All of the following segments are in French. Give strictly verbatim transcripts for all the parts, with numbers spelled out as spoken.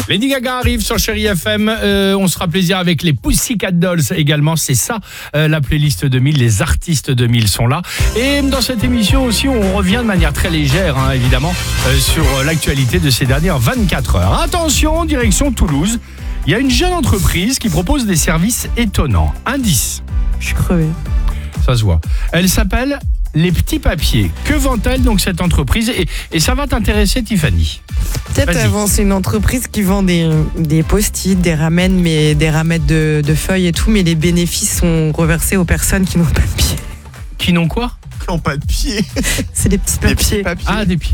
Lady Gaga arrive sur Chérie F M. Euh, on se fera plaisir avec les Pussycat Dolls également. C'est ça, euh, la playlist deux mille. Les artistes deux mille sont là. Et dans cette émission aussi, on revient de manière très légère, hein, évidemment, euh, sur l'actualité de ces dernières vingt-quatre heures. Attention, direction Toulouse. Il y a une jeune entreprise qui propose des services étonnants. Indice. Je suis crevée. Ça se voit. Elle s'appelle Les Petits Papiers. Que vend-elle donc cette entreprise et, et ça va t'intéresser, Tiffany. Peut-être Vas-y. avant, c'est une entreprise qui vend des, des post-it, des ramènes, mais des ramettes de, de feuilles et tout, mais les bénéfices sont reversés aux personnes qui n'ont pas de pieds. Qui n'ont quoi? Qui n'ont pas de pied. C'est des petits Des papiers. petits papiers. Ah, des pieds.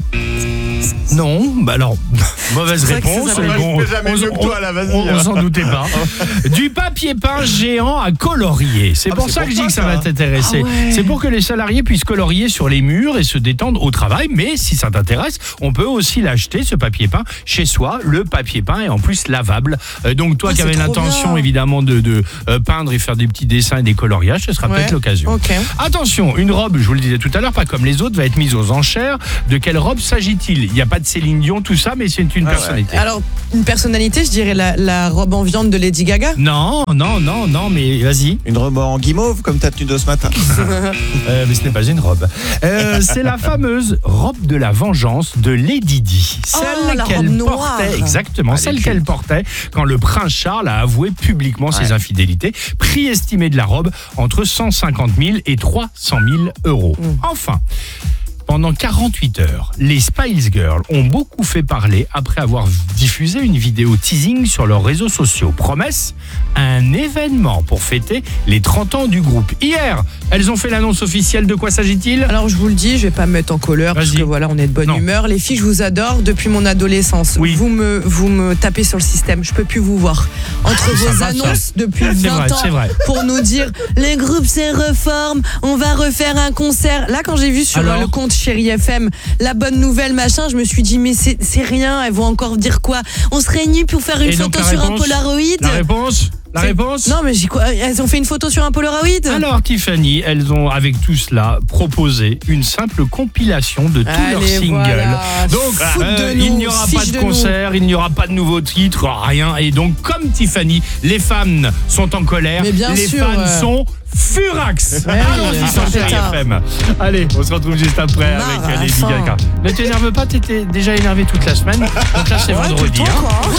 Non, bah alors, mauvaise C'est vrai que ça réponse. s'appelle- mais bon, Je fais jamais on- mieux que on- toi, là, vas-y. On, on s'en doutait pas. Du papier peint géant à colorier. C'est Ah, pour c'est ça pour que je dis ça, que ça ça. va t'intéresser. Ah ouais. C'est pour que les salariés puissent colorier sur les murs et se détendre au travail. Mais si ça t'intéresse, on peut aussi l'acheter, ce papier peint, chez soi. Le papier peint est en plus lavable. Euh, donc toi Ah, qui c'est avais trop l'intention bien. évidemment de, de euh, peindre et faire des petits dessins et des coloriages, ce sera Ouais. peut-être l'occasion. Ok. Attention, une robe, je vous le disais tout à l'heure, pas comme les autres, va être mise aux enchères. De quelle robe s'agit-il? Il n'y a pas de Céline Dion, tout ça, mais c'est une Ah ouais. personnalité. Alors, une personnalité, je dirais la, la robe en viande de Lady Gaga. Non, non, non, non, mais vas-y. Une robe en guimauve, comme ta tenue de ce matin. Euh, mais ce n'est pas une robe. Euh, c'est la fameuse robe de la vengeance de Lady Di. Celle Oh, la qu'elle robe noire. portait, exactement, Ah, celle les qu'elle cultes. portait quand le prince Charles a avoué publiquement ses Ouais. infidélités. Prix estimé de la robe entre cent cinquante mille et trois cent mille euros. Mm. Enfin. Pendant quarante-huit heures, les Spice Girls ont beaucoup fait parler après avoir diffusé une vidéo teasing sur leurs réseaux sociaux. Promesse, un événement pour fêter les trente ans du groupe. Hier, elles ont fait l'annonce officielle. De quoi s'agit-il? Alors, je vous le dis, je vais pas me mettre en colère parce Vas-y. que voilà, on est de bonne Non. humeur. Les filles, je vous adore depuis mon adolescence. Oui. Vous me, vous me tapez sur le système. Je peux plus vous voir. Entre Ça vos va, ça. annonces depuis C'est vingt vrai, ans c'est vrai. pour nous dire les groupes se reforment, on va refaire un concert. Là, quand j'ai vu sur Alors euh, le compte Chérie F M la bonne nouvelle, machin, je me suis dit, mais c'est c'est rien. Elles vont encore dire quoi? On se réunit pour faire une Et donc, photo la sur un réponse Polaroid. La réponse La C'est- réponse Non, mais j'y crois. Elles ont fait une photo sur un Polaroid. Alors Tiffany, elles ont avec tout cela proposé une simple compilation de tous Allez, leurs singles. voilà. Donc Foute de euh, nous, il n'y aura pas fiche de de nous. concert, il n'y aura pas de nouveaux titres, rien. Et donc comme Tiffany, les fans sont en colère, Mais bien les sûr, fans euh. sont furax. Ouais, Allons-y oui, sur c'est Chérie ça. F M. Allez, on se retrouve juste après Marre avec à la Lady fin. Gaga. Ne t'énerve pas, t'étais déjà énervé toute la semaine. Donc là c'est Ouais, vendredi. tout le temps, hein. quoi.